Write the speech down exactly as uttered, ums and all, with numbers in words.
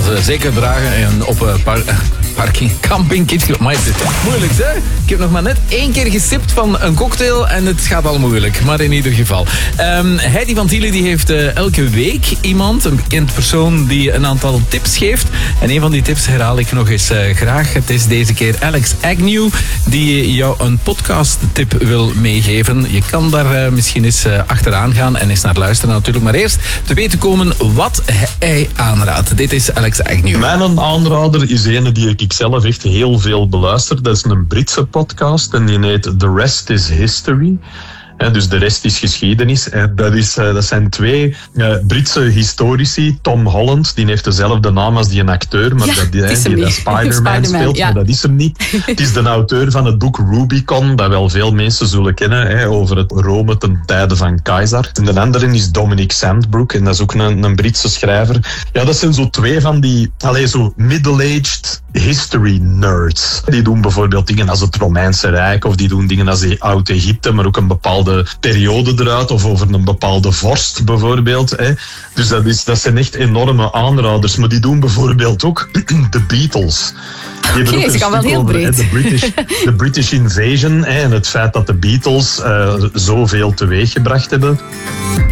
ze zeker dragen en op uh, par- parking, camping, kids. Maar het is moeilijk, hè? Ik heb nog maar net één keer gesipt van een cocktail en het gaat al moeilijk. Maar in ieder geval. Um, Heidi van Thiele die heeft uh, elke week iemand, een bekend persoon, die een aantal tips geeft. En een van die tips herhaal ik nog eens uh, graag. Het is deze keer Alex Agnew die jou een podcast-tip wil meegeven. Je kan daar uh, misschien eens uh, achteraan gaan en eens naar luisteren natuurlijk. Maar eerst te weten komen wat hij aanraadt. Dit is Alex Agnew. Mijn aanrader is een die ik zelf echt heel veel beluister. Dat is een Britse podcast en die heet The Rest is History. He, dus de rest is geschiedenis. En dat, is, uh, dat zijn twee uh, Britse historici. Tom Holland, die heeft dezelfde naam als die een acteur, maar ja, dat, die, die, die dat Spider-Man, Spider-Man speelt, ja. Maar dat is hem niet. Het is de auteur van het boek Rubicon, dat wel veel mensen zullen kennen, he, over het Rome ten tijde van Keizer. En de andere is Dominic Sandbrook, en dat is ook een, een Britse schrijver. Ja, dat zijn zo twee van die, allee, zo middle-aged history nerds. Die doen bijvoorbeeld dingen als het Romeinse Rijk, of die doen dingen als die Oud-Egypte, maar ook een bepaalde periode eruit, of over een bepaalde vorst bijvoorbeeld. Hè. Dus dat, is, dat zijn echt enorme aanraders. Maar die doen bijvoorbeeld ook de Beatles. Die Oké, okay, ze kan wel heel over, breed. Hè, de, British, de British Invasion hè, en het feit dat de Beatles uh, zoveel teweeg gebracht hebben.